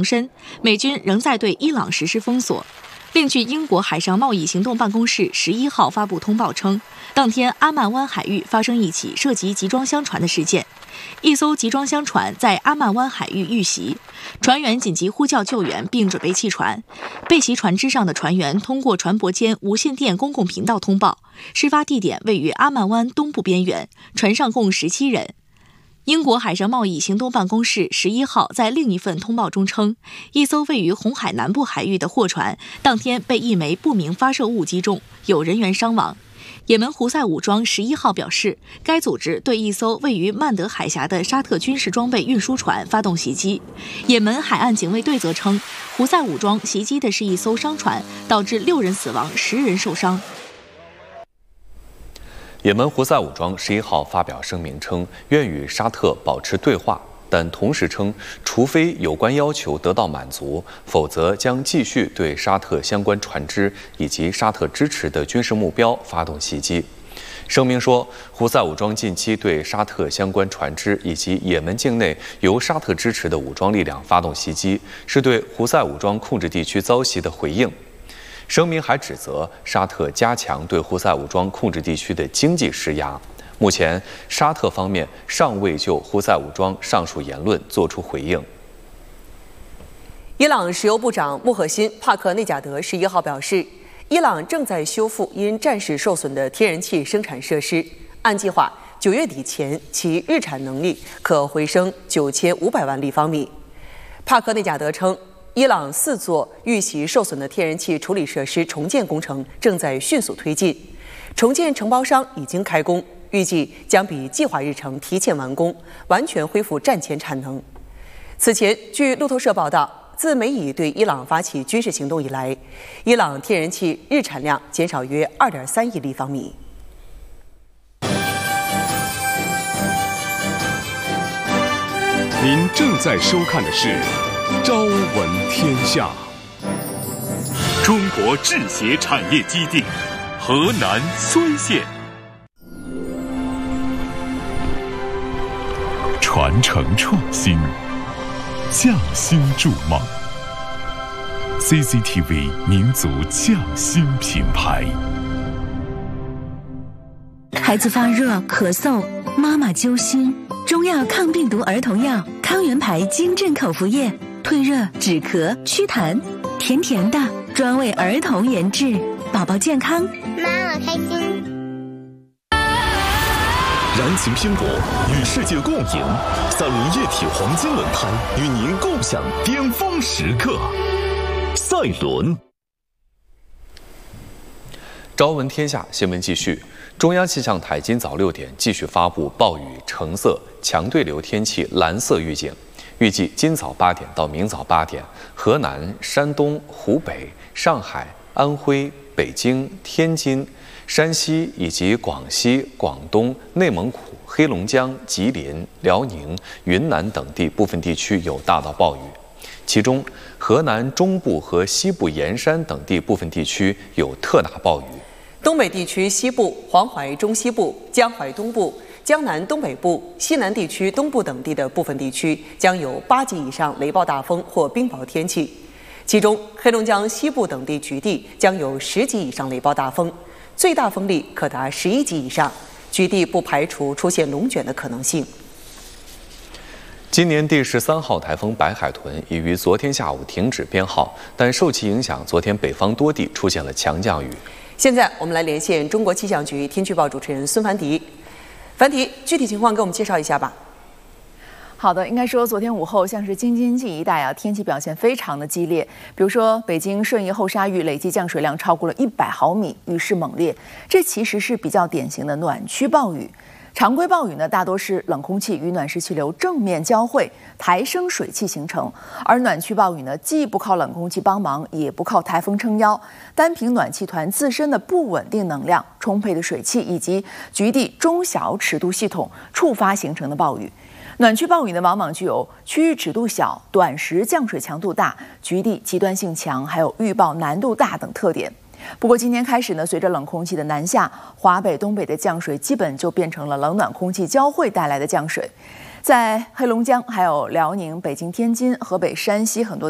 重申，美军仍在对伊朗实施封锁。另据英国海上贸易行动办公室11号发布通报称，当天阿曼湾海域发生一起涉及集装箱船的事件，一艘集装箱船在阿曼湾海域遇袭，船员紧急呼叫救援并准备弃船。被袭船只上的船员通过船舶间无线电公共频道通报，事发地点位于阿曼湾东部边缘，船上共17人。英国海上贸易行动办公室11号在另一份通报中称，一艘位于红海南部海域的货船当天被一枚不明发射物击中，有人员伤亡。也门胡塞武装11号表示，该组织对一艘位于曼德海峡的沙特军事装备运输船发动袭击。也门海岸警卫队则称，胡塞武装袭击的是一艘商船，导致6人死亡，10人受伤。 也门胡塞武装11号发表声明称，愿与沙特保持对话，但同时称，除非有关要求得到满足，否则将继续对沙特相关船只以及沙特支持的军事目标发动袭击。声明说，胡塞武装近期对沙特相关船只以及也门境内由沙特支持的武装力量发动袭击，是对胡塞武装控制地区遭袭的回应。声明还指责沙特加强对胡塞武装控制地区的经济施压。目前，沙特方面尚未就胡塞武装上述言论作出回应。 伊朗石油部长穆赫辛·帕克内贾德11号表示，伊朗正在修复因战事受损的天然气生产设施，按计划9月底前其日产能力可回升9500万立方米。帕克内贾德称，伊朗4座遇袭受损的天然气处理设施重建工程正在迅速推进，重建承包商已经开工，预计将比计划日程提前完工，完全恢复战前产能。此前，据路透社报道，自美以对伊朗发起军事行动以来，伊朗天然气日产量减少约2.3亿立方米。 您正在收看的是《朝闻天下》。 中国制鞋产业基地，河南睢县。传承创新，匠心筑梦。CCTV 民族匠心品牌。 孩子发热、咳嗽，妈妈揪心，中药抗病毒儿童药康源牌金镇口服液，退热、止咳、祛痰，甜甜的，专为儿童研制，宝宝健康， 妈妈开心。 燃情拼搏，与世界共赢。三菱液体黄金轮胎与您共享巅峰时刻。赛轮。 朝闻天下新闻继续。中央气象台今早6点继续发布暴雨橙色、强对流天气蓝色预警，预计今早8点到明早8点，河南、山东、湖北、上海、安徽、北京、天津、山西以及广西、广东、内蒙古、黑龙江、吉林、辽宁、云南等地部分地区有大到暴雨，其中河南中部和西部盐山等地部分地区有特大暴雨。 东北地区西部、黄淮中西部、江淮东部、江南东北部、西南地区东部等地的部分地区将有8级以上雷暴大风或冰雹天气，其中黑龙江西部等地局地将有10级以上雷暴大风，最大风力可达11级以上，局地不排除出现龙卷的可能性。 今年第13号台风白海豚已于昨天下午停止编号，但受其影响，昨天北方多地出现了强降雨。 现在我们来连线中国气象局天气预报主持人孙凡迪。凡迪，具体情况给我们介绍一下吧。 好的，应该说昨天午后，像是京津冀一带天气表现非常的激烈。比如说北京顺义后沙峪累计降水量超过了100毫米，雨势猛烈。这其实是比较典型的暖区暴雨。常规暴雨呢，大多是冷空气与暖湿气流正面交汇，抬升水汽形成；而暖区暴雨呢，既不靠冷空气帮忙，也不靠台风撑腰，单凭暖气团自身的不稳定能量、充沛的水汽以及局地中小尺度系统触发形成的暴雨。暖区暴雨呢，往往具有区域尺度小、短时降水强度大、局地极端性强，还有预报难度大等特点。不过今天开始呢，随着冷空气的南下，华北、东北的降水基本就变成了冷暖空气交汇带来的降水。在黑龙江、还有辽宁、北京、天津、河北、山西很多